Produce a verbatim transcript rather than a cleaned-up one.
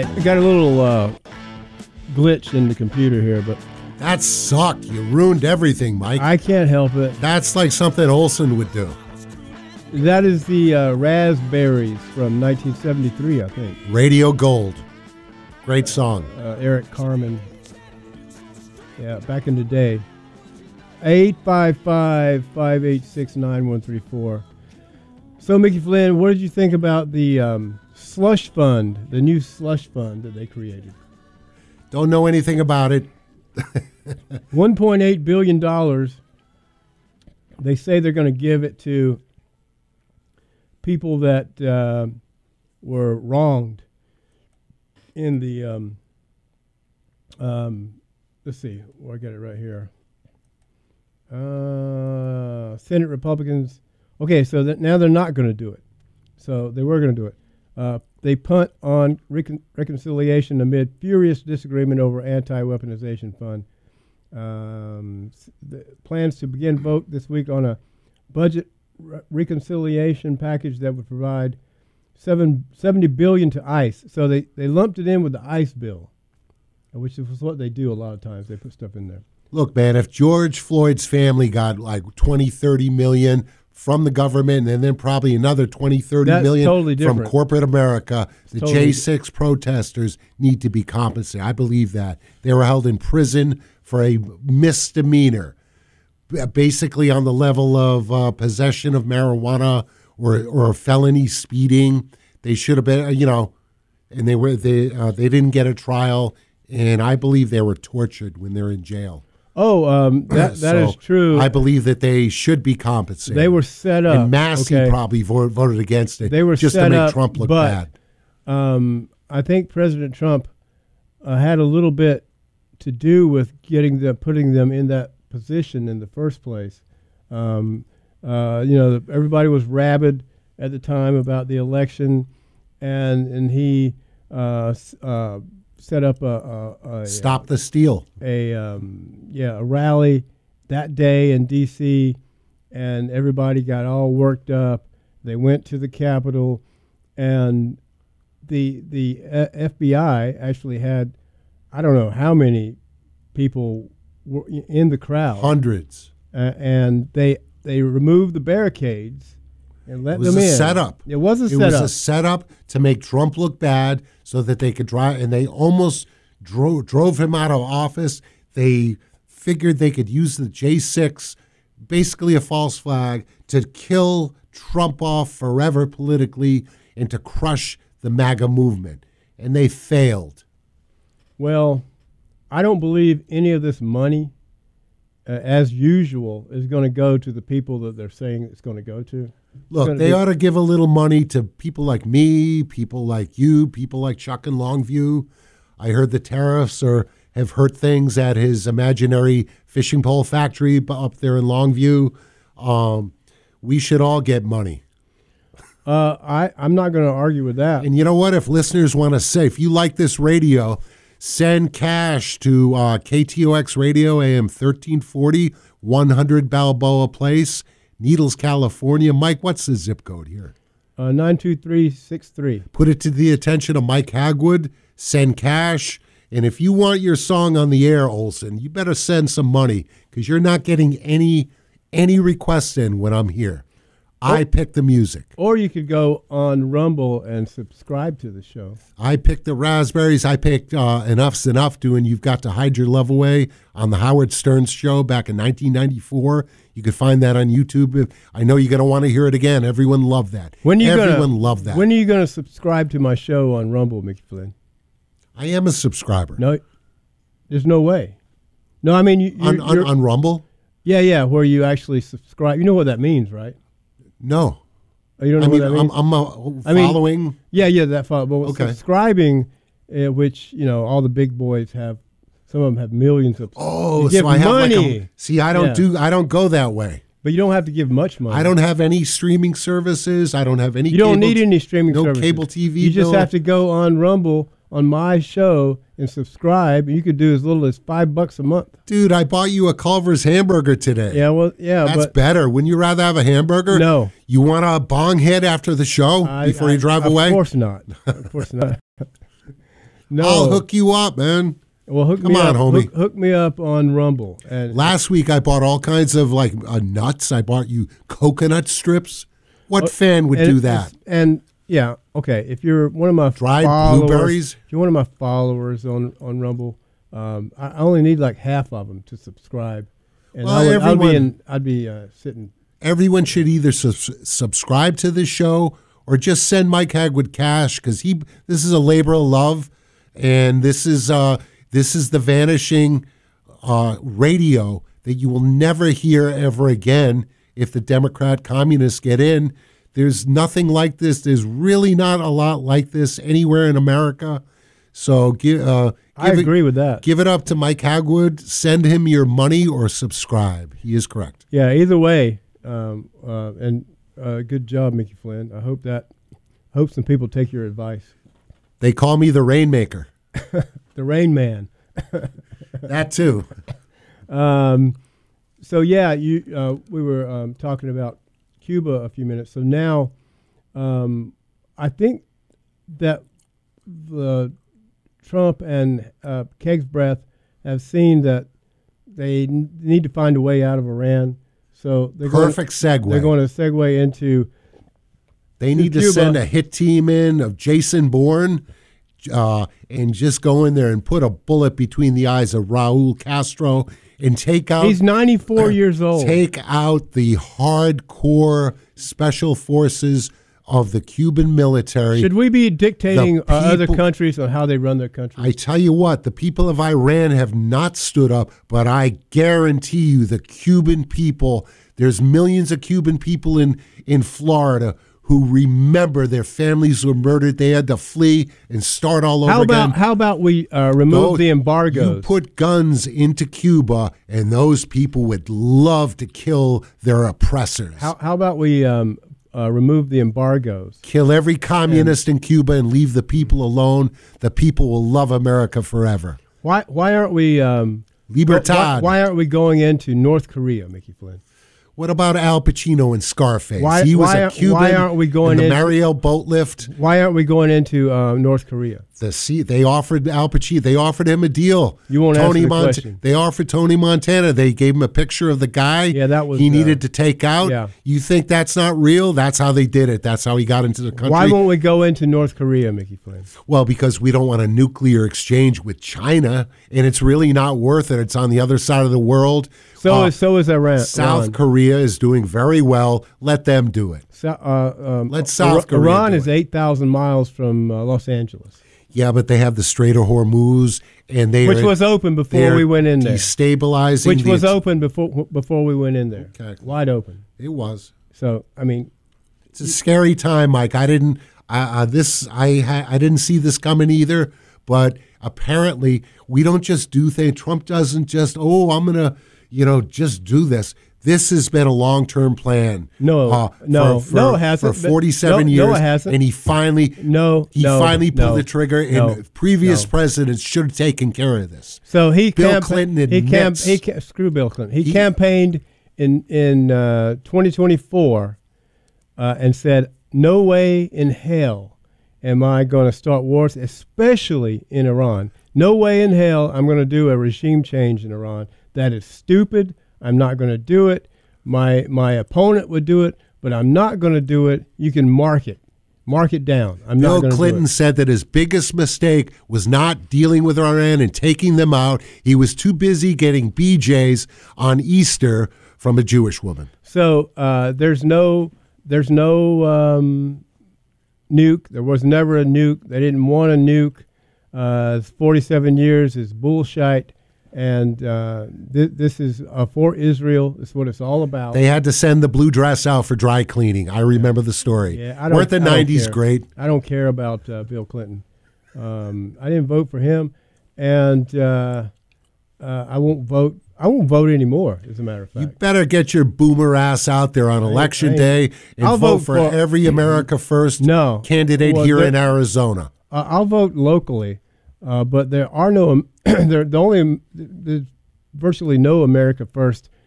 I got a little uh, glitch in the computer here, but That sucked. You ruined everything, Mike. I can't help it. That's like something Olsen would do. That is the uh, Raspberries from nineteen seventy-three, I think. Radio Gold. Great song. Uh, Eric Carmen. Yeah, back in the day. eight five five, five eight six, nine one three four. So, Mickey Flynn, what did you think about the um, slush fund, the new slush fund that they created? Don't know anything about it. one point eight billion dollars. They say they're going to give it to people that uh, were wronged in the, um, um, let's see, well, I got it right here. Uh, Senate Republicans. Okay, so that now they're not going to do it. So they were going to do it. Uh, they punt on recon- reconciliation amid furious disagreement over anti-weaponization fund. Um, the plans to begin vote this week on a budget re- reconciliation package that would provide seven, seventy billion dollars to ICE. So they, they lumped it in with the ICE bill, which is what they do a lot of times. They put stuff in there. Look, man, if George Floyd's family got like twenty, thirty million from the government and then probably another twenty, thirty That's million totally from different. corporate America, the Totally J six protesters need to be compensated. I believe that. They were held in prison for a misdemeanor, basically on the level of uh, possession of marijuana or or felony speeding. They should have been, you know, and they were they uh, they didn't get a trial, and I believe they were tortured when they're in jail. Oh, um, that that So is true. I believe that they should be compensated. They were set up. And Massey okay. probably vo- voted against it. They were just set to make up, Trump look but, bad. Um, I think President Trump uh, had a little bit to do with getting them, putting them in that position in the first place. Um, uh, you know, everybody was rabid at the time about the election, and and he uh, uh, set up a, a, a Stop the steal. a um, yeah a rally that day in D C, and everybody got all worked up. They went to the Capitol, and the the uh, F B I actually had I don't know how many people were in the crowd, Hundreds. uh, and they they removed the barricades and let It was them a in. setup. It was a It setup. was a setup to make Trump look bad so that they could drive, and they almost drove, drove him out of office. They figured they could use the J six, basically a false flag, to kill Trump off forever politically and to crush the MAGA movement. And they failed. Well, I don't believe any of this money, uh, as usual, is going to go to the people that they're saying it's going to go to. Look, gonna they be- ought to give a little money to people like me, people like you, people like Chuck in Longview. I heard the tariffs are have hurt things at his imaginary fishing pole factory b- up there in Longview. Um, we should all get money. Uh, I, I'm not going to argue with that. And you know what? If listeners want to say, if you like this radio, send cash to uh, K T O X Radio, A M thirteen forty, one hundred Balboa Place, Needles, California. Mike, what's the zip code here? Uh, nine two three six three. Put it to the attention of Mike Hagwood. Send cash. And if you want your song on the air, Olsen, you better send some money because you're not getting any any requests in when I'm here. I pick the music. Or you could go on Rumble and subscribe to the show. I picked the Raspberries. I picked uh, Enough's Enough doing You've Got to Hide Your Love Away on the Howard Stern Show back in nineteen ninety-four. You could find that on YouTube. I know you're going to want to hear it again. Everyone loved that. When are you Everyone gonna, loved that. When are you going to subscribe to my show on Rumble, Mickey Flynn? I am a subscriber. No, there's no way. No, I mean, you, you're, on, on, you're, on Rumble? yeah, yeah, where you actually subscribe. You know what that means, right? No. Oh, you don't know I mean, what that means? I'm, I'm uh, I mean- following. Yeah, yeah, that follow. But Okay. subscribing, uh, which you know, all the big boys have. Some of them have millions of. Oh, you give so I have like money, a. See, I don't Yeah. do. I don't go that way. but you don't have to give much money. I don't have any streaming services. I don't have any. You don't cable, need any streaming no services. cable T V You just bill. have to go on Rumble on my show and subscribe. You could do as little as five bucks a month. Dude, I bought you a Culver's hamburger today. Yeah, well, yeah, That's but better. Wouldn't you rather have a hamburger? No. You want a bong hit after the show I- before I- you drive of away? Of course not. Of course not. No. I'll hook you up, man. Well, hook Come me on, up. homie. Hook, hook me up on Rumble. And Last week I bought all kinds of like uh, nuts. I bought you coconut strips. What Oh, fan would and do it's- that? And yeah, okay. If you're one of my Dried followers, blueberries? if you're one of my followers on on Rumble, um, I I only need like half of them to subscribe, and Well, I would, I'd everyone- be in, I'd be uh, sitting. Everyone should either sus- subscribe to this show or just send Mike Hagwood cash because he. This is a labor of love, and this is uh this is the vanishing uh, radio that you will never hear ever again if the Democrat communists get in. There's nothing like this. There's really not a lot like this anywhere in America. So give. Uh, I give agree it, with that. Give it up to Mike Hagwood. Send him your money or subscribe. He is correct. Yeah, either way, um, uh, and uh, good job, Mickey Flynn. I hope that I hope some people take your advice. They call me the Rainmaker. The Rain Man. That too. Um, so yeah, you uh, we were um, talking about Cuba a few minutes. So now, um, I think that the Trump and uh, Keg's Breath have seen that they n- need to find a way out of Iran. So they're Perfect going, segue. They're going to segue into They need to Cuba. send a hit team in of Jason Bourne uh, and just go in there and put a bullet between the eyes of Raul Castro and take out he's ninety-four years old. take out the hardcore special forces of the Cuban military. Should we be dictating The uh, other people- countries on how they run their country? I tell you what, the people of Iran have not stood up, but I guarantee you the Cuban people, there's millions of Cuban people in, in Florida who remember their families were murdered. They had to flee and start all over how about again. how about we uh, remove Go- the You embargoes? put guns into Cuba, and those people would love to kill their oppressors. How, how about we um, uh, remove the embargoes? Kill every communist in Cuba and leave the people alone. The people will love America forever. Why why aren't we um, Libertad. Why, why aren't we going into North Korea, Mickey Flynn? What about Al Pacino in Scarface? Why- he was why a aren't- Cuban why aren't we going in the into- Mariel boat lift. Why aren't we going into uh, North Korea? The sea, they offered Al Pacino. They offered him a deal. You won't Tony answer the Mont- question. They offered Tony Montana. They gave him a picture of the guy. Yeah, that was, he uh, needed to take out. yeah. You think that's not real? That's how they did it. That's how he got into the country. Why won't we go into North Korea, Mickey Flynn? Well, because we don't want a nuclear exchange with China, and it's really not worth it. It's on the other side of the world. So Uh, is so is Iran. South Iran. Korea is doing very well. Let them do it. So, uh, um, Let South Iran Korea Iran do is it. eight thousand miles from uh, Los Angeles, Yeah, but they have the Strait of Hormuz, and they which are, was open before they're we went in there. destabilizing. Which the was ent- open before before we went in there, Okay. wide open. It was. So I mean, It's a scary time, Mike. I didn't. Uh, uh, this I ha- I didn't see this coming either. But apparently, we don't just do things. Trump doesn't just. Oh, I'm gonna, you know, just do this. This has been a long-term plan. No, uh, no, for, for, no, it hasn't. For But- forty-seven no, years, no, it hasn't. and he finally, no, he no, finally pulled no, the trigger. And no, previous no. presidents should have taken care of this. So he Bill campa- Clinton he camp admits- he ca- screw Bill Clinton. He, He- campaigned in in uh, twenty twenty-four uh, and said, "No way in hell am I going to start wars, especially in Iran. No way in hell I'm going to do a regime change in Iran. That is stupid. I'm not going to do it. My my opponent would do it, but I'm not going to do it. You can mark it, mark it down. I'm not Bill going to Clinton do it." said that his biggest mistake was not dealing with Iran and taking them out. He was too busy getting B Js on Easter from a Jewish woman. So uh, there's no there's no um, nuke. There was never a nuke. They didn't want a nuke. Uh, forty-seven years is bullshit, and uh, th- this is uh, for Israel. This is what it's all about. They had to send the blue dress out for dry cleaning. I remember the story. Yeah, I don't, Weren't the I don't nineties care. great? I don't care about uh, Bill Clinton. Um, I didn't vote for him, and uh, uh, I won't vote. I won't vote anymore. As a matter of You fact, better get your boomer ass out there on election I ain't- day and I'll vote, vote for, for- every America First No. candidate Well, here there- in Arizona. Uh, I'll vote locally, uh, but there are no. there, the only there's virtually no America First